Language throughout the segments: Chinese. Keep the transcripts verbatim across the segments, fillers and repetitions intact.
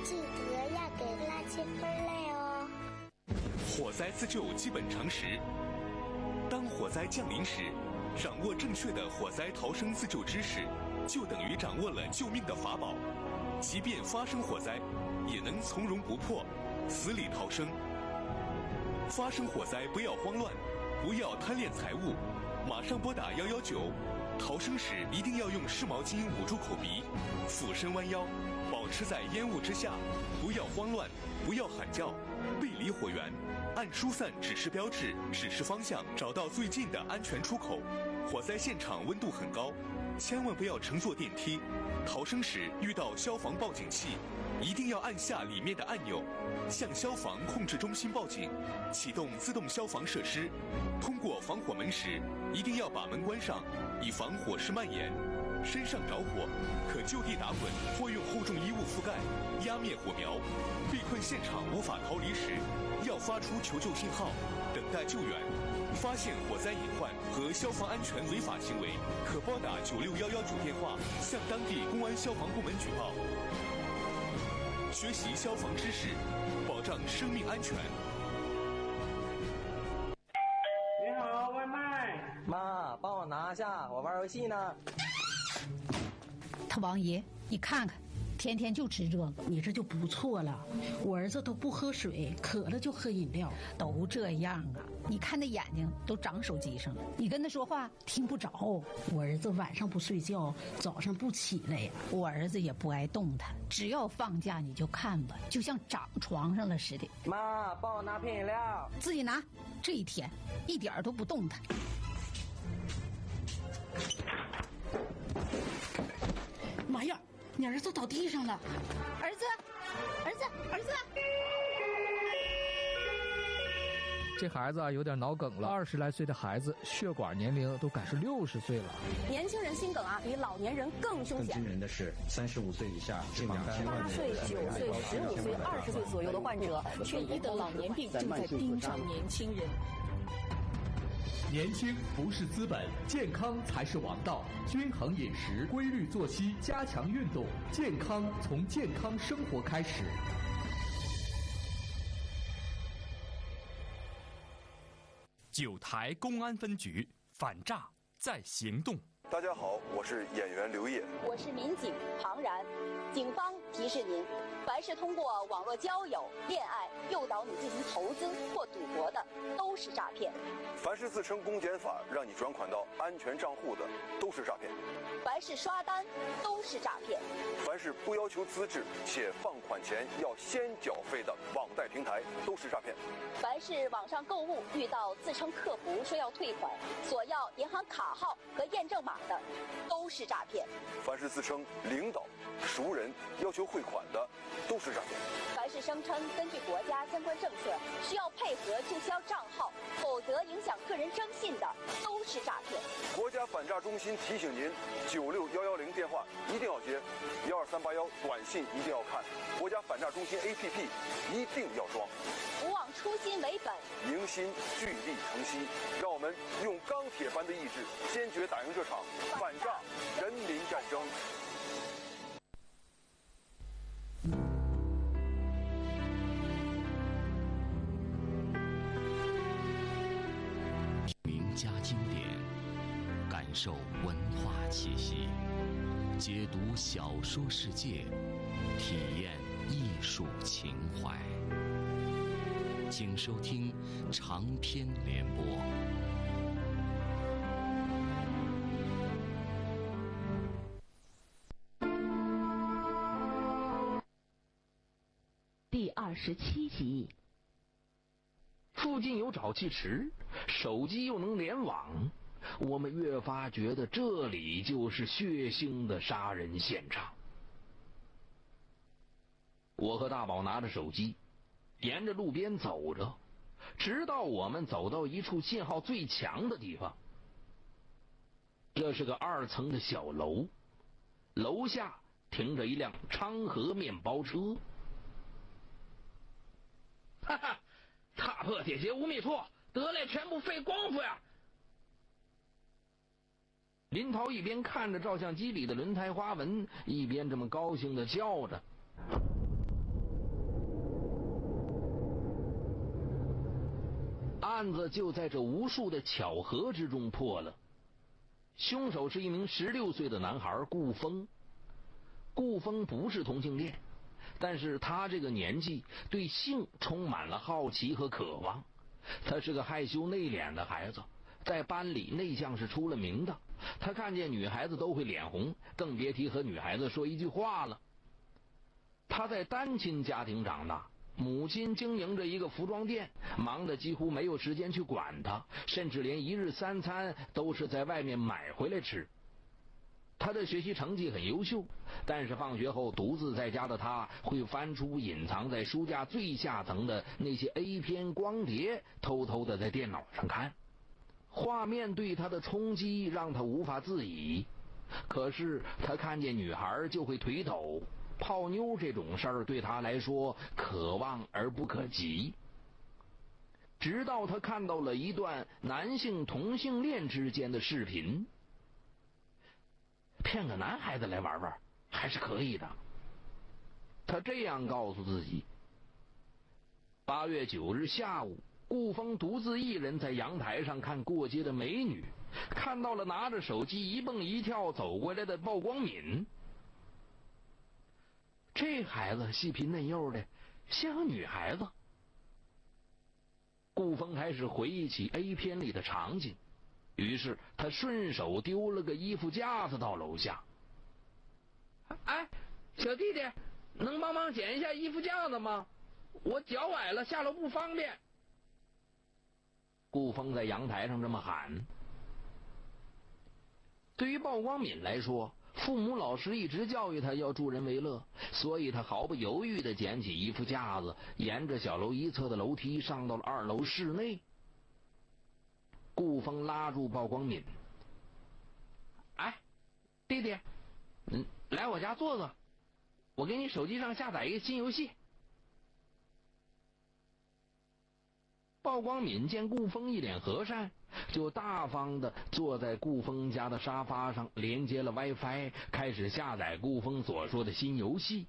记得要给垃圾分类哦。 火灾自救基本常识：当火灾降临时，掌握正确的火灾逃生自救知识，就等于掌握了救命的法宝。即便发生火灾，也能从容不迫，死里逃生。发生火灾不要慌乱，不要贪恋财物，马上拨打一一九。逃生时一定要用湿毛巾捂住口鼻，俯身弯腰，保持在烟雾之下，不要慌乱，不要喊叫，背离火源，按疏散指示标志指示方向，找到最近的安全出口。火灾现场温度很高，千万不要乘坐电梯。逃生时遇到消防报警器，一定要按下里面的按钮，向消防控制中心报警，启动自动消防设施。通过防火门时，一定要把门关上，以防火势蔓延。身上着火，可就地打滚或用厚重衣物覆盖，压灭火苗。被困现场无法逃离时，要发出求救信号，等待救援。发现火灾隐患和消防安全违法行为，可拨打九六一一九电话向当地公安消防部门举报。学习消防知识，保障生命安全。 你好，外卖。 妈，帮我拿下，我玩游戏呢。 他王爷，你看看，天天就吃这个， 你这就不错了。我儿子都不喝水，渴了就喝饮料， 都这样啊。你看那眼睛都长手机上了，你跟他说话听不着。 我儿子晚上不睡觉，早上不起来呀。 我儿子也不爱动弹，只要放假你就看吧，就像长床上了似的。 妈，帮我拿瓶饮料。 自己拿。这一天一点都不动弹。 妈呀，你儿子倒地上了！ 儿子，儿子，儿子！ 这孩子啊有点脑梗了，二十来岁的孩子，血管年龄都赶是六十岁了。 年轻人心梗啊，比老年人更凶险。 更惊人的是，三十五岁以下近两千万人， 八岁、九岁、十五岁、二十岁左右的患者，却疑得老年病正在盯上年轻人。 年轻不是资本，健康才是王道。均衡饮食，规律作息，加强运动，健康从健康生活开始。 九台公安分局反诈在行动。 大家好，我是演员刘烨， 我是民警庞然。警方提示您，凡是通过网络交友、恋爱诱导你进行投资或赌博的，都是诈骗。 凡是自称公检法让你转款到安全账户的，都是诈骗。 凡是刷单，都是诈骗。 凡是不要求资质且放款前要先缴费的网贷平台，都是诈骗。 凡是网上购物遇到自称客服说要退款，索要银行卡号和验证码的，都是诈骗。 凡是自称领导、熟人要求汇款的，都是诈骗。 凡是声称根据国家相关政策需要配合注销账号，否则影响个人征信的，都是诈骗。 国家反诈中心提醒您：九六一一零电话一定要接，一二三八幺短信一定要看，国家反诈中心 A P P 一定要装。 不忘初心为本， 迎新聚力成西，让我们用钢铁般的意志，坚决打赢这场反诈人民战争。 名家经典，感受文化气息，解读小说世界，体验艺术情怀。请收听长篇联播。 第二十七集。 附近有沼气池，手机又能联网，我们越发觉得这里就是血腥的杀人现场。我和大宝拿着手机沿着路边走着，直到我们走到一处信号最强的地方。这是个二层的小楼，楼下停着一辆昌河面包车。哈哈，踏破铁鞋无觅处，得来全不费功夫呀！林涛一边看着照相机里的轮胎花纹，一边这么高兴地叫着。 案子就在这无数的巧合之中破了。凶手是一名十六岁的男孩顾峰。顾峰不是同性恋，但是他这个年纪对性充满了好奇和渴望。他是个害羞内敛的孩子，在班里内向是出了名的。他看见女孩子都会脸红，更别提和女孩子说一句话了。他在单亲家庭长大，母亲经营着一个服装店，忙得几乎没有时间去管他，甚至连一日三餐都是在外面买回来吃。他的学习成绩很优秀，但是放学后独自在家的他会翻出隐藏在书架最下层的那些 A 片光碟，偷偷的在电脑上看。画面对他的冲击让他无法自已，可是他看见女孩就会腿抖，泡妞这种事儿对他来说可望而不可及。直到他看到了一段男性同性恋之间的视频，骗个男孩子来玩玩还是可以的。他这样告诉自己。八月九日下午，顾峰独自一人在阳台上看过街的美女，看到了拿着手机一蹦一跳走过来的鲍光敏。这孩子细皮嫩幼的，像个女孩子。顾峰开始回忆起 A 片里的场景，于是他顺手丢了个衣服架子到楼下。哎，小弟弟，能帮忙捡一下衣服架子吗？我脚崴了，下楼不方便。顾峰在阳台上这么喊。对于鲍光敏来说，父母老师一直教育他要助人为乐，所以他毫不犹豫地捡起衣服架子，沿着小楼一侧的楼梯上到了二楼室内。顾峰拉住鲍光敏：“哎，弟弟，嗯，来我家坐坐，我给你手机上下载一个新游戏。”鲍光敏见顾峰一脸和善，就大方地坐在顾峰家的沙发上，连接了 WiFi， 开始下载顾峰所说的新游戏。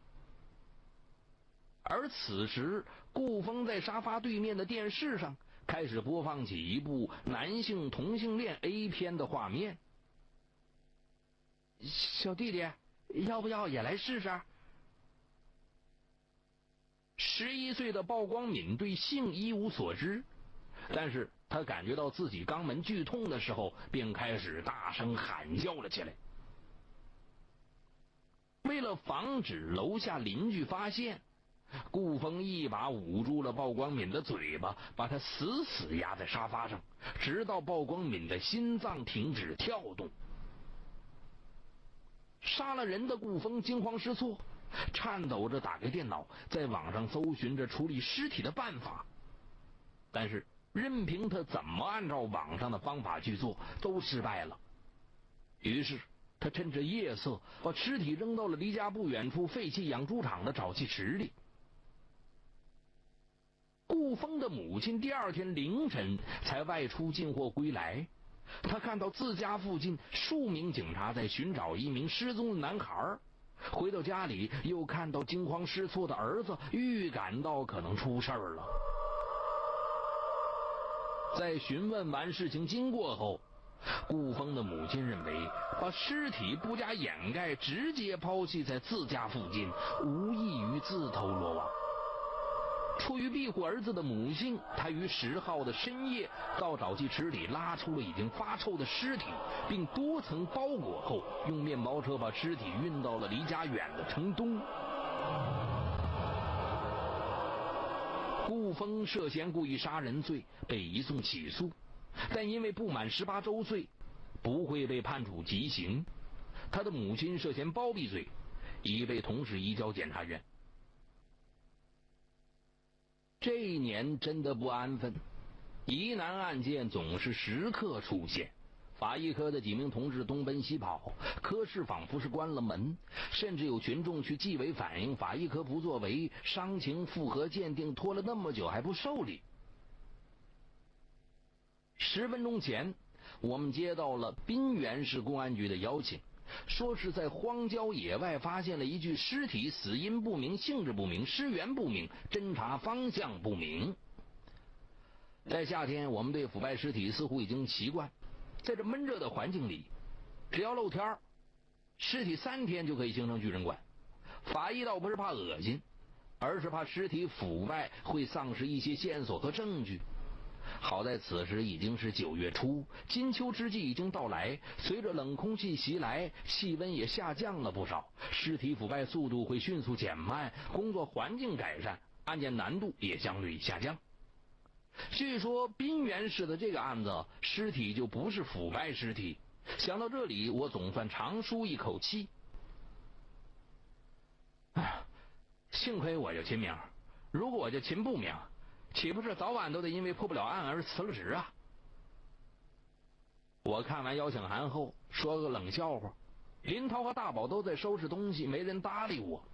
而此时，顾峰在沙发对面的电视上开始播放起一部男性同性恋 A 片的画面。小弟弟，要不要也来试试？十一岁的鲍光敏对性一无所知，但是他感觉到自己肛门剧痛的时候，便开始大声喊叫了起来。为了防止楼下邻居发现，顾峰一把捂住了鲍光敏的嘴巴，把他死死压在沙发上，直到鲍光敏的心脏停止跳动。杀了人的顾峰惊慌失措，颤抖着打开电脑，在网上搜寻着处理尸体的办法。但是任凭他怎么按照网上的方法去做，都失败了。于是他趁着夜色，把尸体扔到了离家不远处废弃养猪场的沼气池里。顾峰的母亲第二天凌晨才外出进货归来，他看到自家附近数名警察在寻找一名失踪的男孩，回到家里又看到惊慌失措的儿子，预感到可能出事儿了。在询问完事情经过后，顾峰的母亲认为把尸体不加掩盖直接抛弃在自家附近，无异于自投罗网。出于庇护儿子的母性，他于十号的深夜到沼气池里拉出了已经发臭的尸体，并多层包裹后，用面包车把尸体运到了离家远的城东。顾峰涉嫌故意杀人罪被移送起诉，但因为不满十八周岁，不会被判处极刑。他的母亲涉嫌包庇罪，已被同时移交检察院。这一年真的不安分，疑难案件总是时刻出现。法医科的几名同志东奔西跑，科室仿佛是关了门，甚至有群众去纪委反映法医科不作为，伤情复核鉴定拖了那么久还不受理。十分钟前，我们接到了滨源市公安局的邀请，说是在荒郊野外发现了一具尸体，死因不明，性质不明，尸源不明，侦查方向不明。 在夏天，我们对腐败尸体似乎已经习惯，在这闷热的环境里，只要露天儿，尸体三天就可以形成巨人馆。法医倒不是怕恶心，而是怕尸体腐败会丧失一些线索和证据。好在此时已经是九月初，金秋之际已经到来，随着冷空气袭来，气温也下降了不少，尸体腐败速度会迅速减慢，工作环境改善，案件难度也相对下降。据说滨源市的这个案子，尸体就不是腐败尸体。想到这里，我总算长舒一口气。哎，幸亏我叫秦明，如果我叫秦不明，岂不是早晚都得因为破不了案而辞了职啊？我看完邀请函后，说个冷笑话。林涛和大宝都在收拾东西，没人搭理我。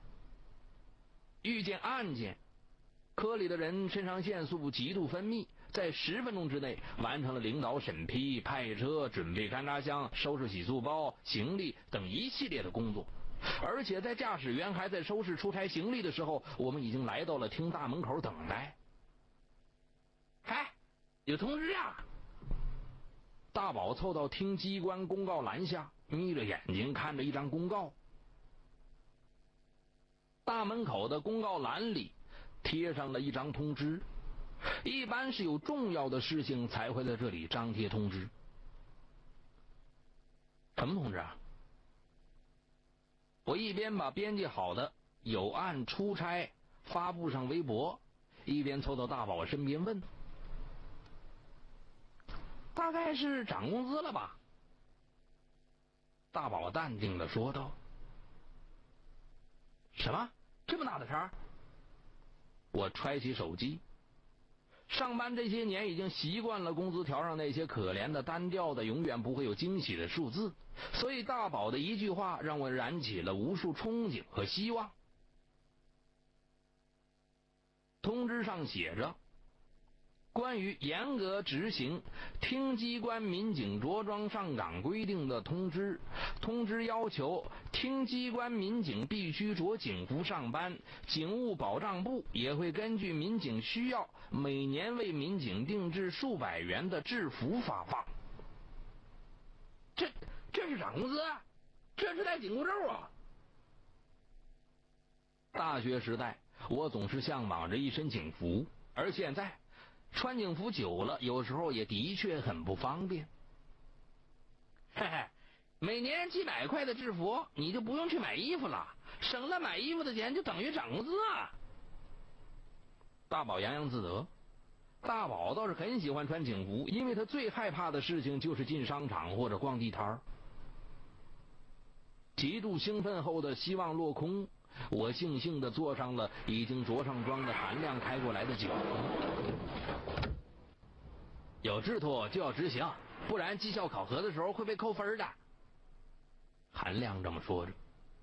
遇见案件，科里的人肾上腺素极度分泌，在十分钟之内完成了领导审批、派车、准备干扎箱、收拾洗漱包、行李等一系列的工作。而且在驾驶员还在收拾出差行李的时候，我们已经来到了厅大门口等待。哎，有通知啊！大宝凑到厅机关公告栏下，眯着眼睛看着一张公告。大门口的公告栏里贴上了一张通知，一般是有重要的事情才会在这里张贴通知。什么通知啊？我一边把编辑好的有案出差发布上微博，一边凑到大宝身边问：大概是涨工资了吧？大宝淡定地说道：什么？这么大的事儿？我揣起手机，上班这些年已经习惯了工资条上那些可怜的单调的永远不会有惊喜的数字，所以大宝的一句话让我燃起了无数憧憬和希望。通知上写着：关于严格执行厅机关民警着装上岗规定的通知，通知要求厅机关民警必须着警服上班，警务保障部也会根据民警需要，每年为民警定制数百元的制服发放。这这是涨工资？这是带紧箍咒啊！大学时代，我总是向往着一身警服，而现在穿警服久了，有时候也的确很不方便。嘿嘿，每年几百块的制服，你就不用去买衣服了，省了买衣服的钱就等于涨工资啊！大宝洋洋自得。大宝倒是很喜欢穿警服，因为他最害怕的事情就是进商场或者逛地摊儿。极度兴奋后的希望落空，我悻悻地坐上了已经着上妆的韩亮开过来的酒。有制度就要执行，不然绩效考核的时候会被扣分的。韩亮这么说着。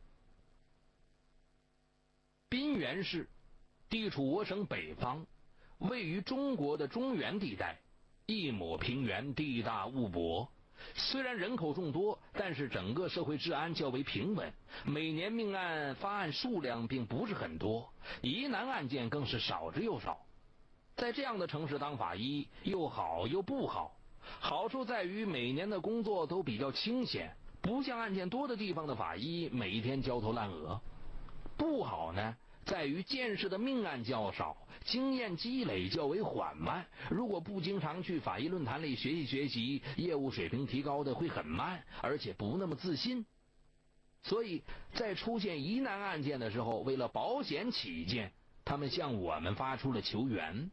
滨源市地处我省北方，位于中国的中原地带，一抹平原，地大物博。虽然人口众多，但是整个社会治安较为平稳，每年命案发案数量并不是很多，疑难案件更是少之又少。在这样的城市当法医又好又不好，好处在于每年的工作都比较清闲，不像案件多的地方的法医每一天焦头烂额。不好呢，在于见识的命案较少，经验积累较为缓慢，如果不经常去法医论坛里学习学习，业务水平提高的会很慢，而且不那么自信。所以在出现疑难案件的时候，为了保险起见，他们向我们发出了求援。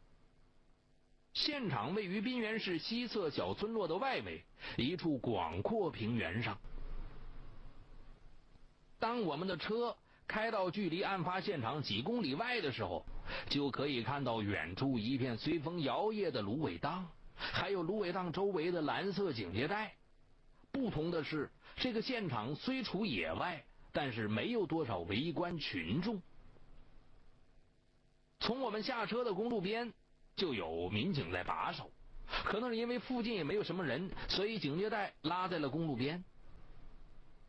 现场位于滨源市西侧小村落的外围，一处广阔平原上。当我们的车开到距离案发现场几公里外的时候，就可以看到远处一片随风摇曳的芦苇荡，还有芦苇荡周围的蓝色警戒带。不同的是，这个现场虽处野外，但是没有多少围观群众。从我们下车的公路边就有民警在把守，可能是因为附近也没有什么人，所以警戒带拉在了公路边。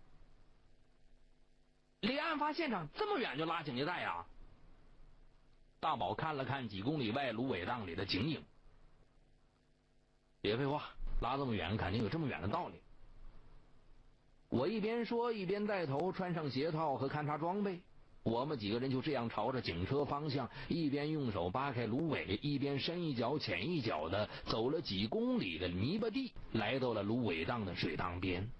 离案发现场这么远就拉警戒带啊？ 大宝看了看几公里外芦苇荡里的景影。别废话，拉这么远肯定有这么远的道理。我一边说一边带头穿上鞋套和勘察装备，我们几个人就这样朝着警车方向，一边用手扒开芦苇，一边深一脚浅一脚的走了几公里的泥巴地，来到了芦苇荡的水塘边。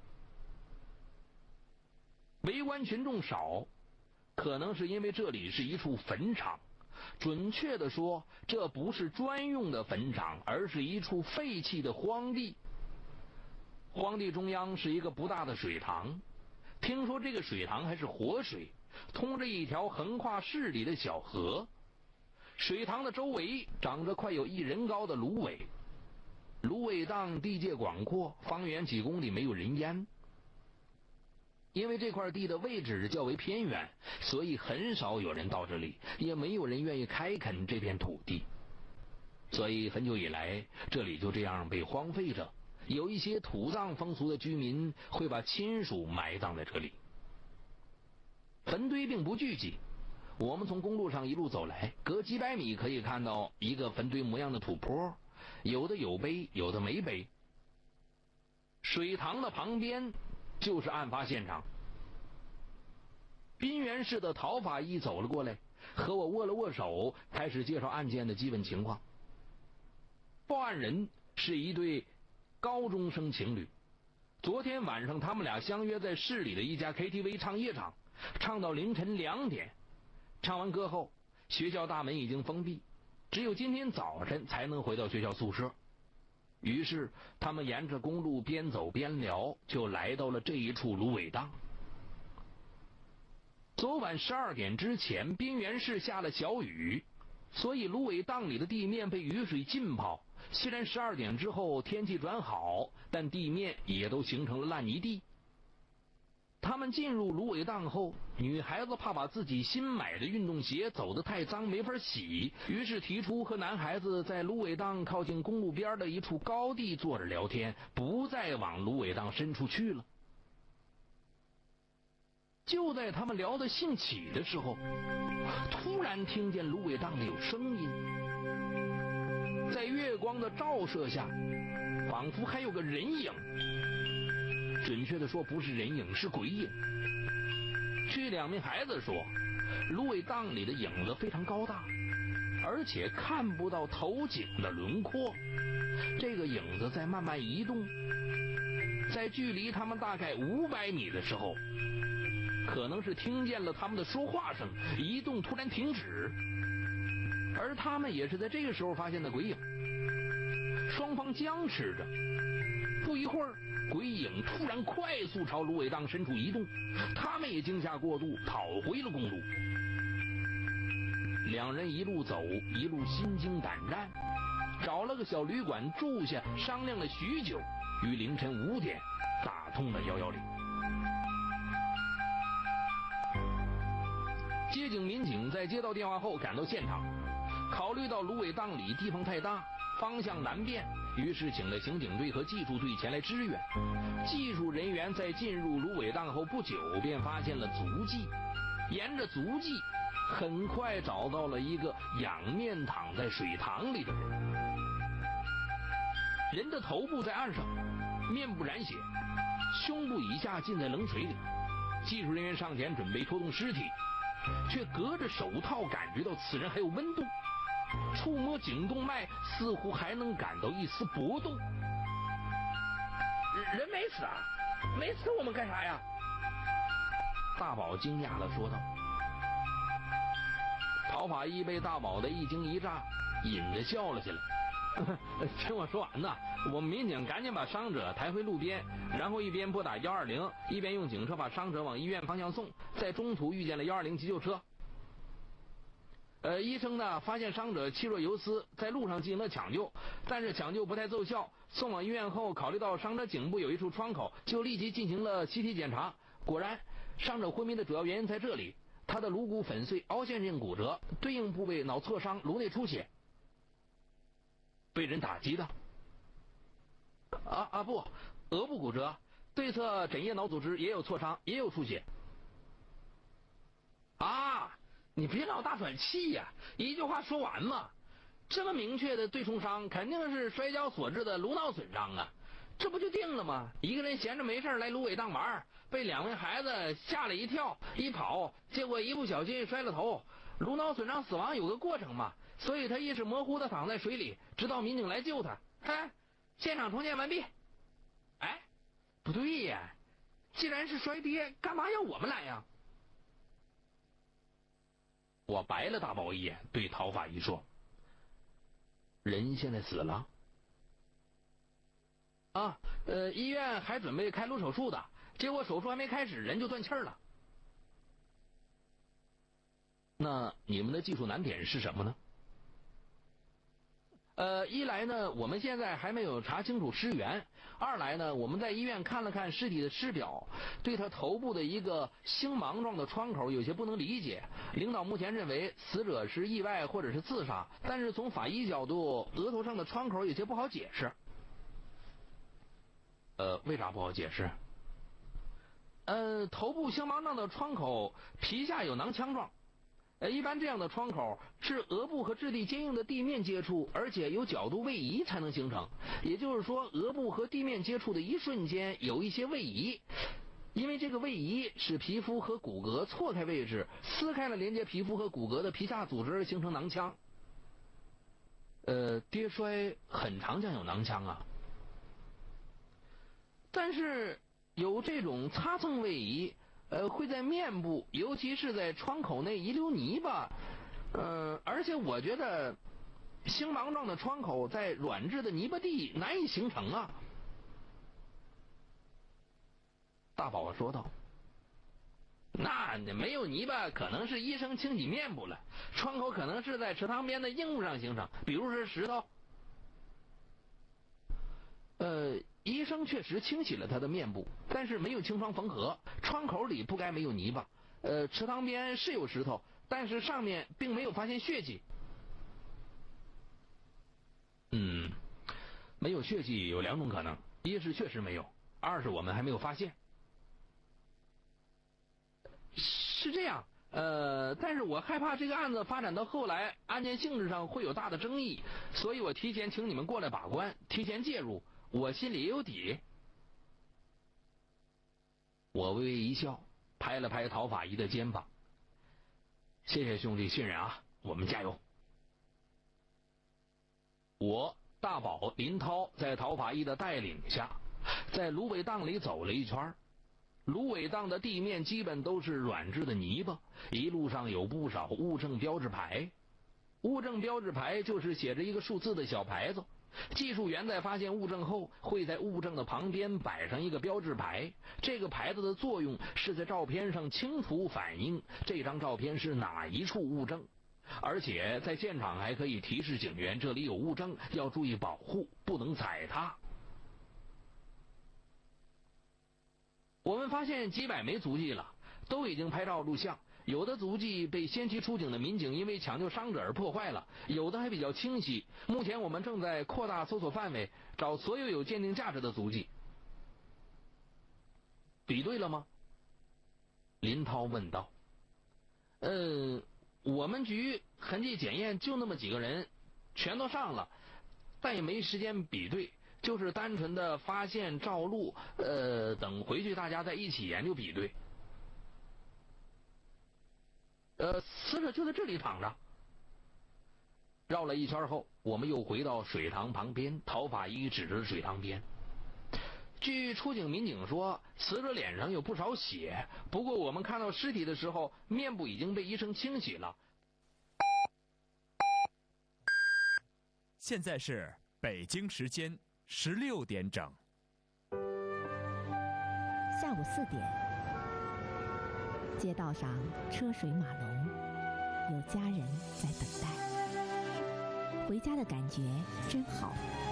围观群众少，可能是因为这里是一处坟场，准确的说，这不是专用的坟场，而是一处废弃的荒地。荒地中央是一个不大的水塘，听说这个水塘还是活水，通着一条横跨市里的小河。水塘的周围长着快有一人高的芦苇，芦苇荡地界广阔，方圆几公里没有人烟。因为这块地的位置较为偏远，所以很少有人到这里，也没有人愿意开垦这片土地。所以很久以来，这里就这样被荒废着。有一些土葬风俗的居民会把亲属埋葬在这里。坟堆并不聚集，我们从公路上一路走来，隔几百米可以看到一个坟堆模样的土坡，有的有碑，有的没碑。水塘的旁边就是案发现场。滨源市的陶法医走了过来，和我握了握手，开始介绍案件的基本情况。报案人是一对高中生情侣，昨天晚上他们俩相约在市里的一家 K T V 唱夜场，唱到凌晨两点。唱完歌后，学校大门已经封闭，只有今天早晨才能回到学校宿舍。于是他们沿着公路边走边聊，就来到了这一处芦苇荡。昨晚十二点之前，滨源市下了小雨，所以芦苇荡里的地面被雨水浸泡。虽然十二点之后天气转好，但地面也都形成了烂泥地。他们进入芦苇荡后，女孩子怕把自己新买的运动鞋走得太脏没法洗，于是提出和男孩子在芦苇荡靠近公路边的一处高地坐着聊天，不再往芦苇荡深处去了。就在他们聊得兴起的时候，突然听见芦苇荡里有声音，在月光的照射下，仿佛还有个人影。准确的说，不是人影，是鬼影。据两名孩子说，芦苇荡里的影子非常高大，而且看不到头颈的轮廓。这个影子在慢慢移动，在距离他们大概五百米的时候，可能是听见了他们的说话声，移动突然停止。而他们也是在这个时候发现的鬼影。双方僵持着，不一会儿，鬼影突然快速朝芦苇荡深处移动，他们也惊吓过度，跑回了公路。两人一路走一路心惊胆战，找了个小旅馆住下，商量了许久，于凌晨五点打通了一一零。接警民警在接到电话后赶到现场，考虑到芦苇荡里地方太大，方向难辨，于是请了刑警队和技术队前来支援。技术人员在进入芦苇荡后不久便发现了足迹，沿着足迹很快找到了一个仰面躺在水塘里的人。人的头部在岸上，面部染血，胸部以下浸在冷水里。技术人员上前准备拖动尸体，却隔着手套感觉到此人还有温度，触摸颈动脉似乎还能感到一丝搏动。人没死啊，没死我们干啥呀？大宝惊讶地说道。陶法医被大宝的一惊一乍引着笑了起来。听我说完呐，我们民警赶紧把伤者抬回路边，然后一边拨打一二零，一边用警车把伤者往医院方向送，在中途遇见了一二零急救车。呃，医生呢发现伤者气若游丝，在路上进行了抢救，但是抢救不太奏效。送往医院后，考虑到伤者颈部有一处创口，就立即进行了C T检查。果然，伤者昏迷的主要原因在这里，他的颅骨粉碎，凹陷性骨折，对应部位脑挫伤，颅内出血。被人打击的？啊啊不，额部骨折，对侧枕叶脑组织也有挫伤，也有出血。啊！ 你别老大喘气呀、啊，一句话说完嘛。这么明确的对冲伤，肯定是摔跤所致的颅脑损伤啊，这不就定了吗？一个人闲着没事来芦苇荡玩，被两位孩子吓了一跳，一跑，结果一不小心摔了头，颅脑损伤死亡有个过程嘛，所以他意识模糊的躺在水里，直到民警来救他。嗨，现场重建完毕。哎，不对呀，既然是摔跌，干嘛要我们来呀？我白了大宝一眼，对陶法医说：“人现在死了。啊，呃，医院还准备开颅手术的，结果手术还没开始，人就断气儿了。那你们的技术难点是什么呢？”呃，一来呢，我们现在还没有查清楚尸源；二来呢，我们在医院看了看尸体的尸表，对他头部的一个星芒状的创口有些不能理解。领导目前认为死者是意外或者是自杀，但是从法医角度，额头上的创口有些不好解释。呃，为啥不好解释？呃，头部星芒状的创口，皮下有囊腔状。呃，一般这样的创口是额部和质地坚硬的地面接触，而且有角度位移才能形成。也就是说，额部和地面接触的一瞬间有一些位移，因为这个位移使皮肤和骨骼错开位置，撕开了连接皮肤和骨骼的皮下组织，而形成囊腔。呃，跌摔很常见有囊腔啊，但是有这种擦蹭位移。呃，会在面部，尤其是在创口内遗留泥巴。呃，而且我觉得星芒状的创口在软质的泥巴地难以形成啊。大宝说道：“那没有泥巴，可能是医生清洗面部了。创口可能是在池塘边的硬物上形成，比如是石头。呃。”医生确实清洗了他的面部，但是没有清创缝合，创口里不该没有泥巴。呃，池塘边是有石头，但是上面并没有发现血迹。嗯，没有血迹有两种可能，一是确实没有，二是我们还没有发现。是这样，呃，但是我害怕这个案子发展到后来，案件性质上会有大的争议，所以我提前请你们过来把关，提前介入。我心里也有底。我微微一笑，拍了拍陶法医的肩膀：“谢谢兄弟信任啊，我们加油。”我、大宝、林涛在陶法医的带领下，在芦苇荡里走了一圈。芦苇荡的地面基本都是软质的泥巴，一路上有不少物证标志牌。物证标志牌就是写着一个数字的小牌子。技术员在发现物证后，会在物证的旁边摆上一个标志牌。这个牌子的作用是在照片上清楚反映这张照片是哪一处物证，而且在现场还可以提示警员这里有物证，要注意保护，不能踩踏。我们发现几百枚足迹了，都已经拍照录像。有的足迹被先期出警的民警因为抢救伤者而破坏了，有的还比较清晰。目前我们正在扩大搜索范围，找所有有鉴定价值的足迹。比对了吗？林涛问道。呃，我们局痕迹检验就那么几个人，全都上了，但也没时间比对，就是单纯的发现照录，呃，等回去大家再一起研究比对。呃，死者就在这里躺着。绕了一圈后，我们又回到水塘旁边，陶法医指着水塘边。据出警民警说，死者脸上有不少血，不过我们看到尸体的时候，面部已经被医生清洗了。 现在是北京时间十六点整。 下午四点，街道上车水马龙，有家人在等待。回家的感觉真好。